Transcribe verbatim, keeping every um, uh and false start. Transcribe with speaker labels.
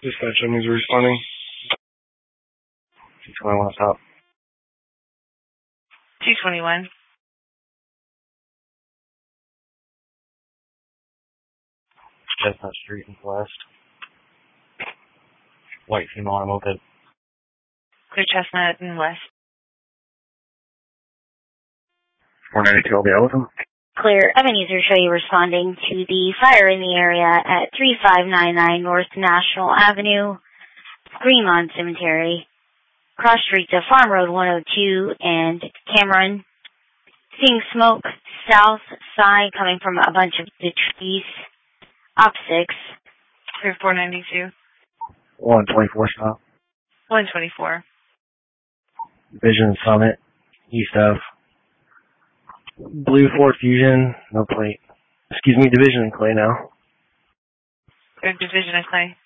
Speaker 1: Dispatch, I'm responding. two twenty-one stop.
Speaker 2: two twenty-one.
Speaker 1: Chestnut Street in West. White female on a moped.
Speaker 2: Clear Chestnut and West.
Speaker 1: four ninety-two, I'll be out with them.
Speaker 3: Clear. Ebenezer show you responding to the fire in the area at three five nine nine North National Avenue, Greenlawn Cemetery, cross streets of Farm Road one oh two and Cameron. Seeing smoke south side coming from a bunch of the trees. Op six.
Speaker 2: Clear four ninety-two.
Speaker 1: one twenty-four stop.
Speaker 2: one twenty-four.
Speaker 1: Vision Summit, east of. Blue Ford Fusion, no plate. Excuse me, Division and Clay now.
Speaker 2: Clear Division and Clay.